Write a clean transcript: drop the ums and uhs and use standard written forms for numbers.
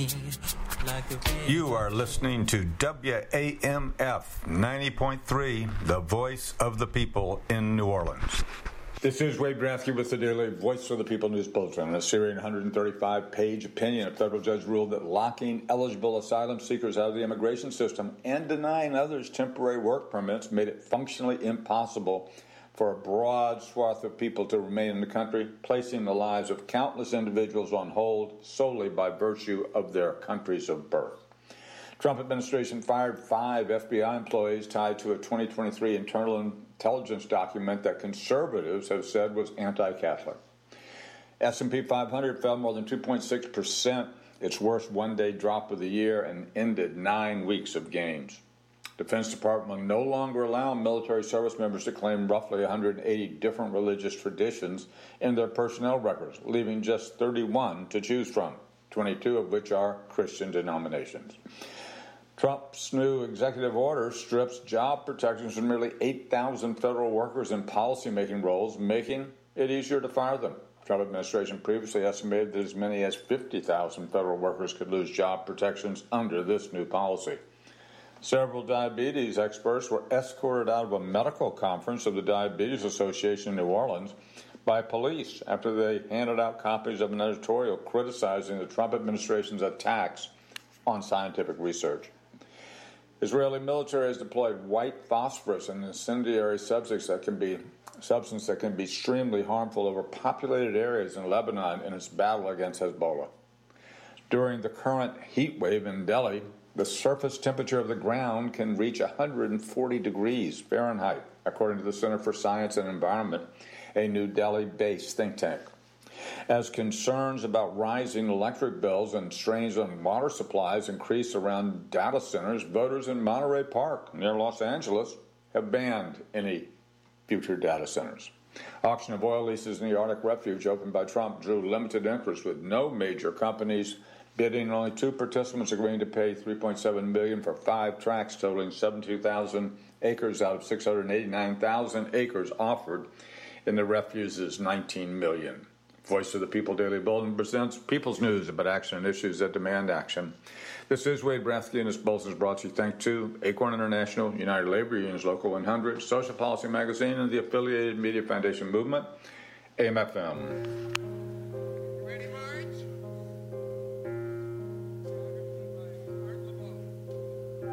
You are listening to WAMF 90.3, the voice of the people in New Orleans. This is Wade Bransky with the daily Voice of the People News Bulletin. In a Syrian 135-page opinion, a federal judge ruled that locking eligible asylum seekers out of the immigration system and denying others temporary work permits made it functionally impossible for a broad swath of people to remain in the country, placing the lives of countless individuals on hold solely by virtue of their countries of birth. Trump administration fired 5 FBI employees tied to a 2023 internal intelligence document that conservatives have said was anti-Catholic. S&P 500 fell more than 2.6%, its worst one-day drop of the year, and ended 9 weeks of gains. Defense Department will no longer allow military service members to claim roughly 180 different religious traditions in their personnel records, leaving just 31 to choose from, 22 of which are Christian denominations. Trump's new executive order strips job protections from nearly 8,000 federal workers in policymaking roles, making it easier to fire them. The Trump administration previously estimated that as many as 50,000 federal workers could lose job protections under this new policy. Several diabetes experts were escorted out of a medical conference of the Diabetes Association in New Orleans by police after they handed out copies of an editorial criticizing the Trump administration's attacks on scientific research. Israeli military has deployed white phosphorus, an incendiary substance that can be extremely harmful over populated areas in Lebanon in its battle against Hezbollah. During the current heat wave in Delhi, the surface temperature of the ground can reach 140 degrees Fahrenheit, according to the Center for Science and Environment, a New Delhi-based think tank. As concerns about rising electric bills and strains on water supplies increase around data centers, voters in Monterey Park, near Los Angeles, have banned any future data centers. Auction of oil leases in the Arctic Refuge opened by Trump drew limited interest, with no major companies bidding, only 2 participants agreeing to pay $3.7 million for 5 tracts totaling 72,000 acres out of 689,000 acres offered in the refuge's $19 million. Voice of the People Daily Bulletin presents People's News about action and issues that demand action. This is Wade Bransky, and this bulletin is brought to you thanks to Acorn International, United Labor Unions Local 100, Social Policy Magazine, and the affiliated Media Foundation Movement, AM/FM.